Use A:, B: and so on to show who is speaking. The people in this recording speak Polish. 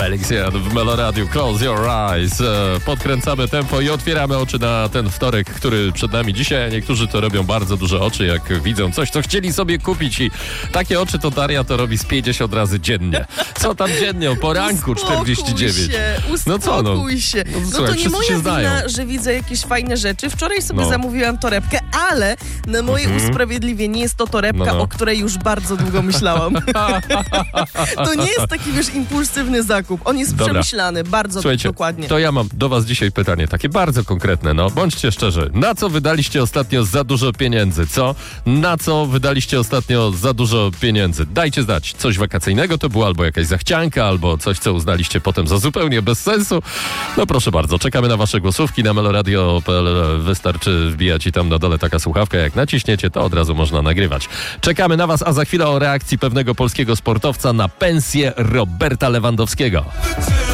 A: Elixier w Meloradiu. Close your eyes. Podkręcamy tempo i otwieramy oczy na ten wtorek, który przed nami dzisiaj. A niektórzy to robią bardzo duże oczy, jak widzą coś, co chcieli sobie kupić. I takie oczy to Daria to robi z 50 razy dziennie. Co tam dziennie? O poranku 49.
B: Uspokój się. No to nie moja wina, że widzę jakieś fajne rzeczy. Wczoraj sobie zamówiłam torebkę, ale na moje usprawiedliwienie jest to torebka, o której już bardzo długo myślałam. To nie jest taki, wiesz, impulsywny zakup. On jest przemyślany, bardzo dokładnie.
A: To ja mam do was dzisiaj pytanie, takie bardzo konkretne, bądźcie szczerzy. Na co wydaliście ostatnio za dużo pieniędzy, co? Na co wydaliście ostatnio za dużo pieniędzy? Dajcie znać, coś wakacyjnego to było, albo jakaś zachcianka, albo coś, co uznaliście potem za zupełnie bez sensu. No proszę bardzo, czekamy na wasze głosówki na meloradio.pl. Wystarczy wbijać i tam na dole taka słuchawka, jak naciśniecie, to od razu można nagrywać. Czekamy na was, a za chwilę o reakcji pewnego polskiego sportowca na pensję Roberta Lewandowskiego.